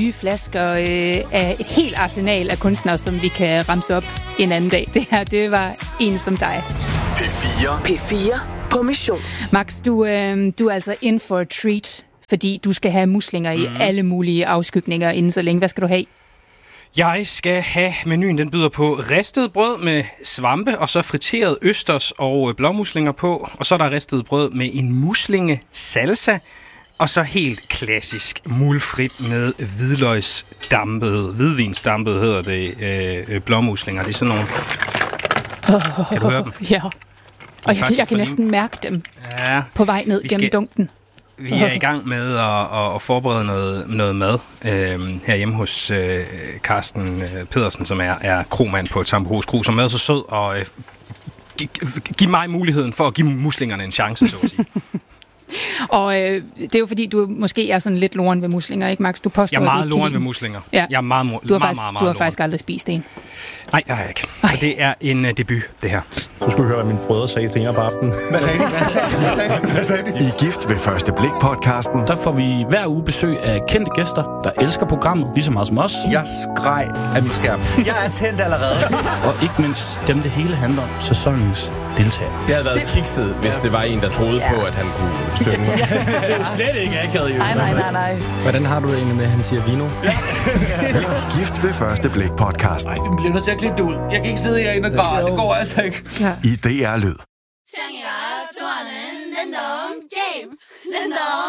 nye flasker af et helt arsenal af kunstnere, som vi kan ramse op en anden dag. Det her, det var en som dig. P4 på mission. Max, du er altså in for a treat, fordi du skal have muslinger i alle mulige afskygninger inden så længe. Hvad skal du have? Jeg skal have menuen, den byder på ristet brød med svampe, og så friteret østers og blåmuslinger på. Og så er der ristet brød med en muslinge salsa, og så helt klassisk mulfrit med hvidvinsdampet hedder det, blåmuslinger. Det er sådan nogle... Kan du høre dem? Ja, og jeg kan næsten mærke dem på vej ned gennem dunken. Vi er i gang med at forberede noget mad herhjemme hos Carsten Pedersen, som er kromand på Tambohos Kro, som er så sød og give mig muligheden for at give muslingerne en chance, så at sige. Og det er jo fordi, du måske er sådan lidt loren ved muslinger, ikke Max? Du påstår, jeg er meget loren ved muslinger. Ja. Jeg er meget Du har faktisk aldrig spist en. Nej, det har jeg ikke. Så det er en debut, det her. Du skulle høre, hvad mine brødre sagde senere på aftenen. Hvad sagde de? I Gift ved første blik-podcasten. Der får vi hver uge besøg af kendte gæster, der elsker programmet, lige så meget som os. Jeg skreg af min skærm. Jeg er tændt allerede. Og ikke mindst dem, det hele handler om, sæsonens deltager. Det havde været kikset, hvis det var en, der troede på, at han kunne synge. Det er jo slet ikke akavet, jo. Nej. Hvordan har du det egentlig med, at han siger vino? Gift ved første blik-podcasten. Nej, vi bliver nødt til at klippe det ud. Jeg kan ikke sidde herinde og græde. Det går altså ikke. I DR Lyd.